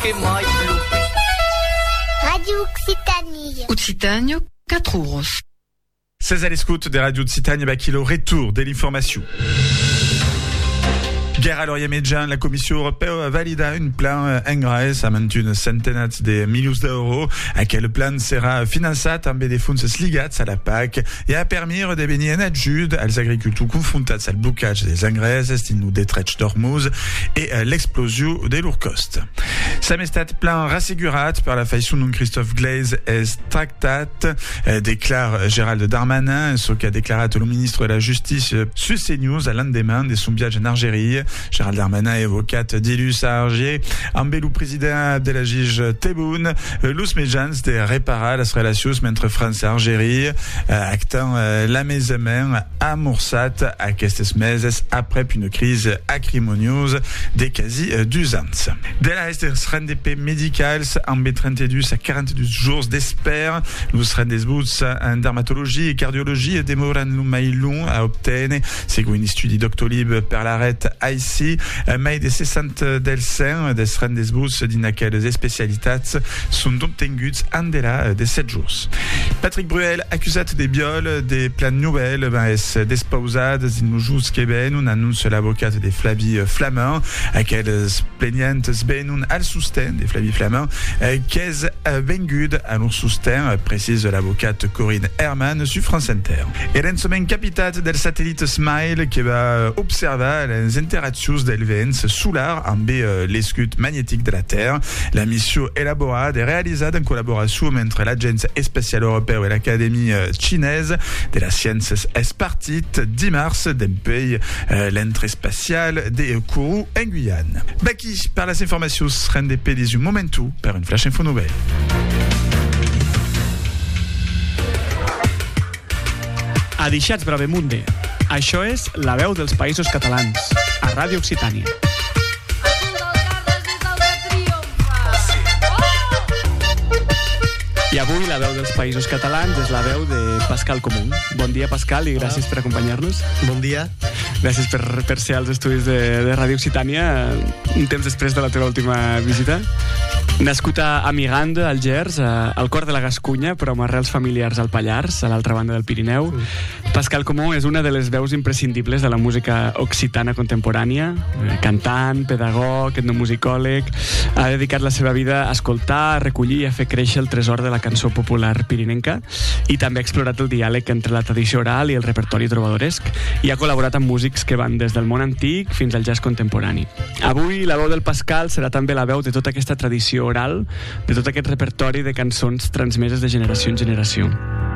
che mai blu. Radio Occitanie. Occitanie, 4 euros. 16 à l'écoute des radios Occitanie, Bakilo, retour de l'information. Guerre à l'Orient-Médian, la Commission européenne a validé un plan engrais à une centaine de millions d'euros. Quel plan sera financé amb des fonds ligats à la PAC et a permis de venir en ajuda als agricultors confrontats al blocatge des engrais dins des trets d'Hormuz et l'explosion de leurs costes. Sam estat plan rassegurat per la façon dont Christophe Glaise est tractat, déclare Gérald Darmanin, ce qu'a déclaré le ministre de la Justice sur CNews à l'endemain de son viatge en Algérie. Gérald Darmanin évocat d'Ilus à Alger, amb le président de la juge Tebboune, l'us mitjans de reparar les relacions entre France et Algérie, actant l'amaisament amorçat aquestes meses après une crise acrimonieuse de quasi 2 ans. De la reste des RNDP médicals, amb 32 à 42 jours d'espère, los rendez-vous en dermatologie et cardiologie demoran mai long a obtenir, segons un estudi Doctolib per l'arret ici, mai de 60 dels 100 des rendez-vous dins aquelles spécialitats sont obtenguts en delà de 7 jours. Patrick Bruel, accusat de viol des plans nouvelles, es despausat dins nos jours que ben un annonce l'avocat de Flavie Flamand, aquelles plaignantes ben un al sosten de Flavie Flamand, qu'es vengud a leur sosten, précise l'avocate Corinne Herman sur France Inter. Et l'ensemen capitat del satellite Smile qui va observer les interactions del vents solar amb l'escut magnétique de la Terre. La mission élaborée et réalisée en collaboration entre l'Agence spatiale européenne et l'Académie chinoise de la science est partie dimanche d'un pays l'entrée spatiale de Kourou en Guyane. Baki, par les informations RNDP des un momentu per une flash info nouvelle. Adixats Bravemunde. Això és La veu dels Països Catalans, a Ràdio Occitània. I avui la veu dels Països Catalans és la veu de Pascal Común. Bon dia, Pascal, i gràcies per acompanyar-nos. Bon dia. Gràcies per ser als estudis de Ràdio Occitània un temps després de la teva última visita. Nascut a Miranda, al Gers, al cor de la Gascunya, però amb arrels familiars al Pallars, a l'altra banda del Pirineu. Pascal Comú és una de les veus imprescindibles de la música occitana contemporània, cantant, pedagog, etnomusicòleg. Ha dedicat la seva vida a escoltar, a recollir i a fer créixer el tresor de la cançó popular pirinenca i també ha explorat el diàleg entre la tradició oral i el repertori trobadoresc i ha col·laborat amb músics que van des del món antic fins al jazz contemporani. Avui la veu del Pascal serà també la veu de tota aquesta tradició oral, de tot aquest repertori de cançons transmeses de generació en generació.